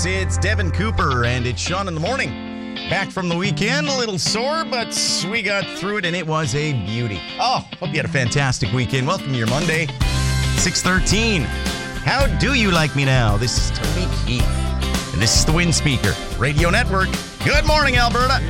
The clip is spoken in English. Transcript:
It's Devin Cooper, and it's Sean in the morning. Back from the weekend, a little sore, but we got through it, and it was a beauty. Oh, hope you had a fantastic weekend. Welcome to your Monday, 6:13. How do you like me now? This is Toby Keith, and this is the Wind Speaker Radio Network. Good morning, Alberta.